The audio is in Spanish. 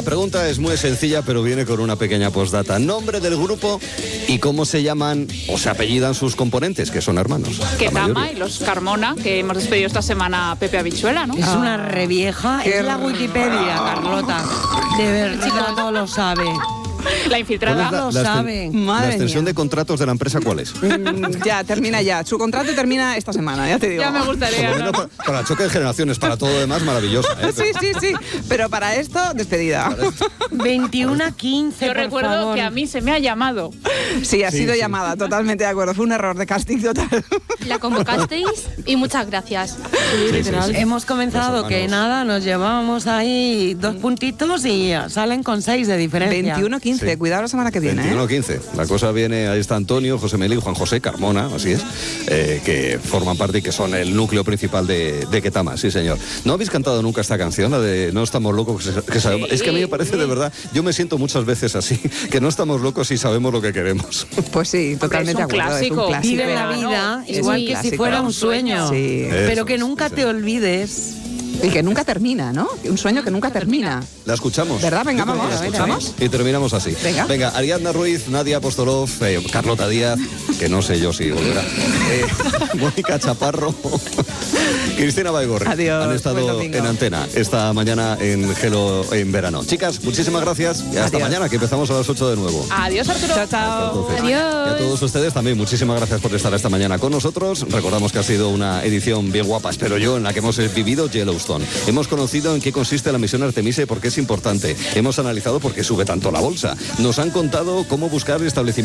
La pregunta es muy sencilla, pero viene con una pequeña postdata. Nombre del grupo y cómo se llaman o se apellidan sus componentes, que son hermanos. Ketama y los Carmona, que hemos despedido esta semana a Pepe Habichuela, ¿no? Es una revieja, es la Wikipedia, Carlota. De verdad no lo sabe. La infiltrada. Lo saben. La extensión de contratos de la empresa, ¿cuál es? Ya, termina ya. Su contrato termina esta semana, ya te digo. Ya me gustaría. Bueno, para el choque de generaciones, para todo lo demás, maravillosa. Sí. Pero para esto, despedida. 21 a 15, Yo recuerdo favor. que a mí se me ha llamado. Sí, ha sido llamada, totalmente de acuerdo. Fue un error de casting total. La convocasteis y muchas gracias. Sí. Hemos comenzado que nada, nos llevábamos ahí 2 puntitos y salen con 6 de diferencia. 21-15, Sí. cuidado la semana que viene. 21-15. La cosa viene, ahí está Antonio, José Meli y Juan José Carmona, así es, que forman parte y que son el núcleo principal de Ketama, sí señor. ¿No habéis cantado nunca esta canción, la de No estamos locos que sabemos? Es que a mí me parece de verdad, yo me siento muchas veces así, que no estamos locos y sabemos lo que queremos. Pues sí, totalmente de acuerdo. clásico. Es un clásico. Vive la vida Es igual un que si clásico. fuera un sueño. Sí. Pero Eso, que nunca sí, te olvides. Y que nunca termina, ¿no? Un sueño que nunca termina. La escuchamos. ¿Verdad? Venga, Yo creo que vamos, la escuchamos. vamos. Y terminamos así. Venga. Ariadna Ruiz, Nadia Apostolov, Carlota Díaz, que no sé yo si volverá, Mónica Chaparro, Cristina Baigorri. Adiós, Han buen estado domingo. en antena esta mañana en Gelo en verano. Chicas, muchísimas gracias y hasta Adiós. mañana, que empezamos a las 8 de nuevo. Adiós, Arturo. Chao, chao. Entonces, Adiós. Y a todos ustedes también, muchísimas gracias por estar esta mañana con nosotros. Recordamos que ha sido una edición bien guapa, espero yo, en la que hemos vivido Yellowstone. Hemos conocido en qué consiste la misión Artemisa y por qué es importante. Hemos analizado por qué sube tanto la bolsa. Nos han contado cómo buscar establecimientos